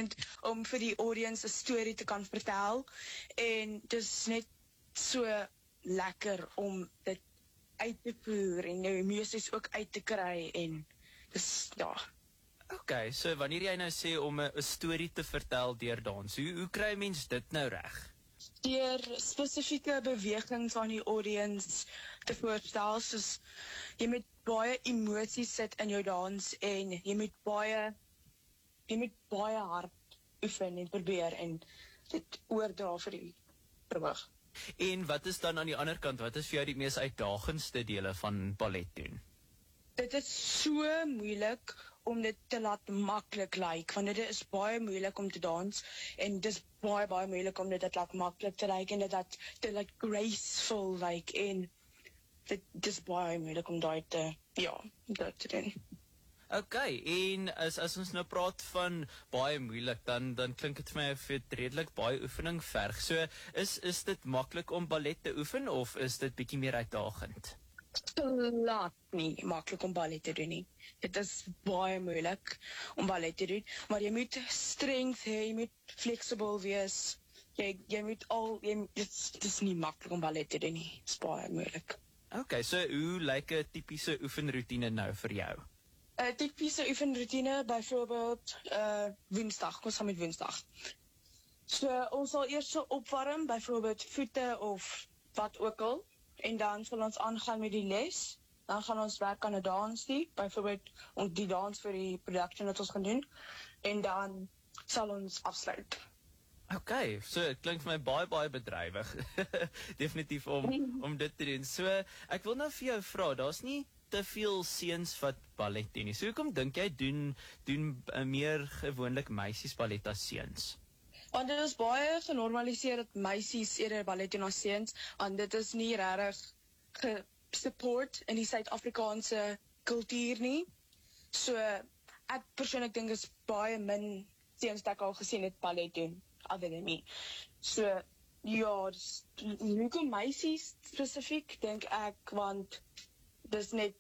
entertainment om vir die audience 'n storie te kan vertel, en dis net so lekker om dit uit te voer en jou emosies ook uit te kry, en dis, ja. Okay, so wanneer jy nou sê om 'n storie te vertel deur dans, hoe kry 'n mens dit nou reg? Deur spesifieke bewegings van die audience te voorstel, soos jy moet baie emosies sit in jou dans, en jy moet baie hard oefen en probeer en dit oordra vir die verhoog. En wat is dan aan die ander kant, wat is vir jou die mees uitdagendste dele van ballet doen? Dit is so moeilik om dit te laat maklik lyk, want dit is baie moeilik om te dans, en dit is baie moeilik om dit laat maklik te lyk, en dit laat te like graceful lyk, en dit is baie moeilik om dit te doen. Okay, en as ons nou praat van baie moeilik, dan klink dit vir my of dit redelik baie oefening verg. So, is dit maklik om ballet te oefen, of is dit bietjie meer uitdagend? Laat nie maklik om ballet te doen nie. Dit is baie moeilik om ballet te doen, maar jy moet strength hê, jy moet flexible wees, jy moet dit is nie maklik om ballet te doen nie, dit is baie moeilik. Okay, so hoe lyk 'n tipiese oefenroetine nou vir jou? 'n Tipiese oefenroetine, byvoorbeeld Woensdag, kom ons gaan met Woensdag. So, ons sal eers so opwarm, byvoorbeeld voete of wat ook al, en dan sal ons aangaan met die les, dan gaan ons werk aan 'n dans die, byvoorbeeld die dans vir die production wat ons gaan doen, en dan sal ons afsluit. Okay, so het klink vir my baie bedrywig, definitief om dit te doen. So, ek wil nou vir jou vra, daar's nie te veel seuns wat ballet doen nie. So, hoekom dink jy doen meer gewoonlik meisies ballet as seuns? Want dit is baie genormaliseer dat meisies eerder ballet doen as seuns, want dit is nie regtig gesupport in die Suid-Afrikaanse kultuur nie. So, ek persoonlik dink is baie min seuns wat ek al gesien het ballet doen, other than me. So, ja, hoekom meisies spesifiek, dink ek, want dis net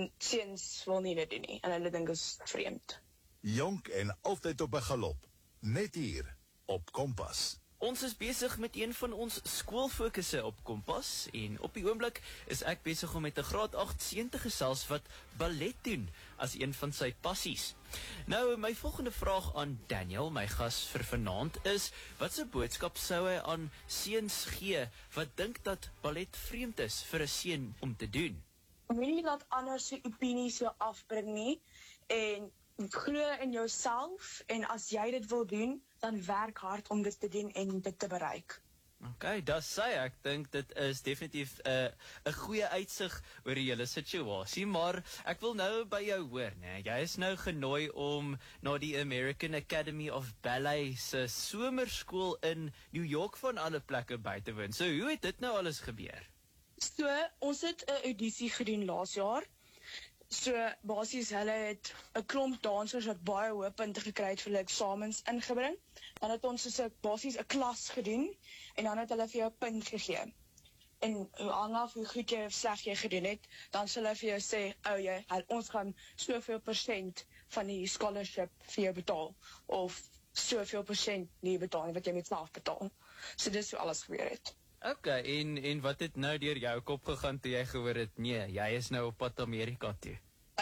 seuns wil nie dit doen nie, en hulle dink is vreemd. Jonk en altyd op 'n galop, net hier op Kompas. Ons is besig met een van ons skoolfokusse op Kompas, en op die oomblik is ek besig om met 'n graad 8 seun te gesels wat ballet doen as een van sy passies. Nou, my volgende vraag aan Daniel, my gas vir vanaand, is, wat se boodskap sou hy aan seuns gee wat dink dat ballet vreemd is vir 'n seun om te doen? Moenie laat ander se opinie so afbring nie, en glo in jouself, en as jy dit wil doen, dan werk hard om dit te doen en dit te bereik. Okay, dat sê ek dink dit is definitief 'n goeie uitsig oor die hele situasie, maar ek wil nou by jou hoor, né? Jy is nou genooi om na die American Academy of Ballet se somerskool in New York van alle plekke by te woon. So, hoe het dit nou alles gebeur? So, ons het 'n audisie gedoen laas jaar. So, basies, hulle het 'n klomp dansers wat baie hoë punte gekry het vir hulle eksamens ingebring. Dan het ons so basies 'n klas gedoen, en dan het hulle vir jou 'n punt gegee. En hang af hoe goed jy of sleg jy gedoen het, dan sal hulle vir jou sê, ons gaan soveel % van die scholarship vir jou betaal, of soveel % nie betaal, wat jy met self betaal. So, dis hoe alles gebeur het. Okay, en wat het nou deur jou kop gegaan toe jy gehoor het, nee, jy is nou op pad Amerika toe?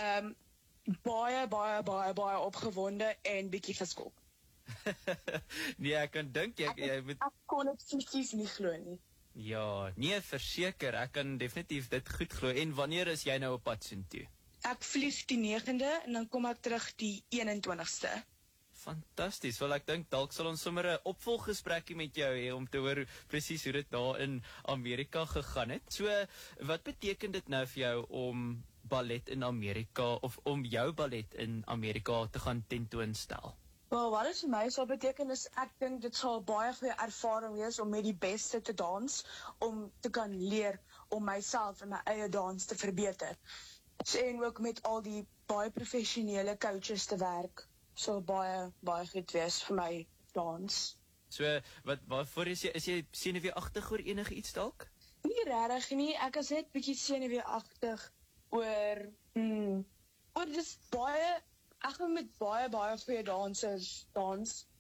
Baie opgewonde en bietjie geskok. Nee, ek kan dink jy moet... Ek kon het fisies nie glo nie. Ja, nee, verseker, ek kan definitief dit goed glo. En wanneer is jy nou op pad soontoe? Ek vlieg die 9de, en dan kom ek terug die 21ste. Fantasties, wel ek dink dalk sal ons sommer 'n opvolggesprekkie met jou hê om te hoor presies hoe dit daar in Amerika gegaan het. So, wat beteken dit nou vir jou om ballet in Amerika, of om jou ballet in Amerika te gaan tentoonstel? Wel, wat dit vir my sal beteken is, ek dink dit sal baie goeie ervaring wees om met die beste te dans, om te kan leer om myself en my eie dans te verbeter. So, en ook met al die baie professionele coaches te werk. So baie goed wees vir my dans. So, waarvoor is jy senuweeagtig oor enige iets dalk? Nie regtig nie, ek is net bietjie senuweeagtig oor dis baie, ek gaan met baie goeie dansers dans,